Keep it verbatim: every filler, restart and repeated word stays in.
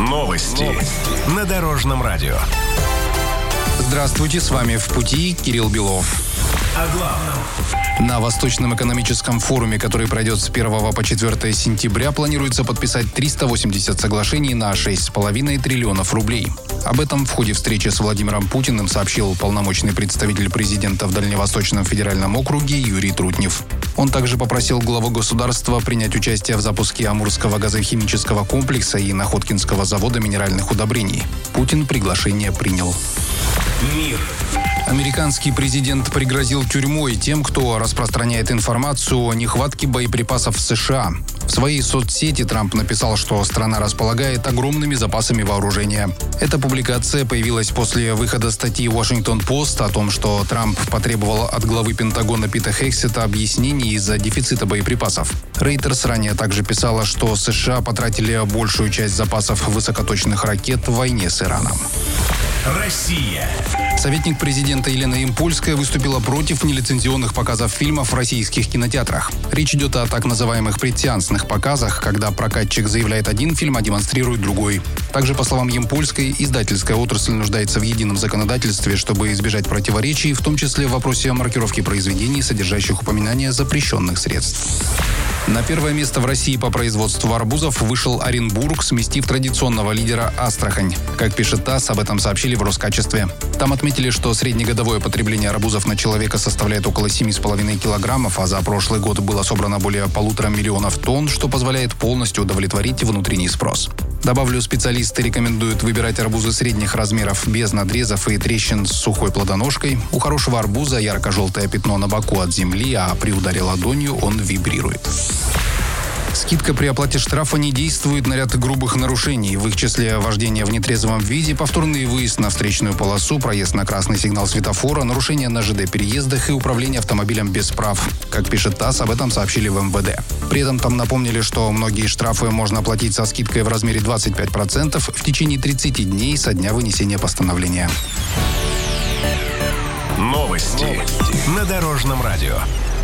Новости. Новости. На Дорожном радио. Здравствуйте, с вами «В пути» Кирилл Белов. О главном. На Восточном экономическом форуме, который пройдет с первого по четвёртое сентября, планируется подписать триста восемьдесят соглашений на шесть с половиной триллионов рублей. Об этом в ходе встречи с Владимиром Путиным сообщил полномочный представитель президента в Дальневосточном федеральном округе Юрий Трутнев. Он также попросил главу государства принять участие в запуске Амурского газохимического комплекса и Находкинского завода минеральных удобрений. Путин приглашение принял. Мир. Американский президент пригрозил тюрьмой тем, кто распространяет информацию о нехватке боеприпасов в США. В своей соцсети Трамп написал, что страна располагает огромными запасами вооружения. Эта публикация появилась после выхода статьи Washington Post о том, что Трамп потребовал от главы Пентагона Пита Хексета объяснений из-за дефицита боеприпасов. Reuters ранее также писала, что США потратили большую часть запасов высокоточных ракет в войне с Ираном. Россия. Советник президента Елена Ямпольская выступила против нелицензионных показов фильмов в российских кинотеатрах. Речь идет о так называемых предсеансных показах, когда прокатчик заявляет один фильм, а демонстрирует другой. Также, по словам Ямпольской, издательская отрасль нуждается в едином законодательстве, чтобы избежать противоречий, в том числе в вопросе маркировки произведений, содержащих упоминания запрещенных средств. На первое место в России по производству арбузов вышел Оренбург, сместив традиционного лидера Астрахань. Как пишет ТАСС, об этом сообщили в Роскачестве. Там отметили, что среднегодовое потребление арбузов на человека составляет около семь с половиной килограммов, а за прошлый год было собрано более полутора миллионов тонн, что позволяет полностью удовлетворить внутренний спрос. Добавлю, специалисты рекомендуют выбирать арбузы средних размеров, без надрезов и трещин с сухой плодоножкой. У хорошего арбуза ярко-желтое пятно на боку от земли, а при ударе ладонью он вибрирует. Скидка при оплате штрафа не действует на ряд грубых нарушений. В их числе вождение в нетрезвом виде, повторный выезд на встречную полосу, проезд на красный сигнал светофора, нарушение на ЖД-переездах и управление автомобилем без прав. Как пишет ТАСС, об этом сообщили в эм вэ дэ. При этом там напомнили, что многие штрафы можно оплатить со скидкой в размере двадцать пять процентов в течение тридцати дней со дня вынесения постановления. Новости. Новости. На Дорожном радио.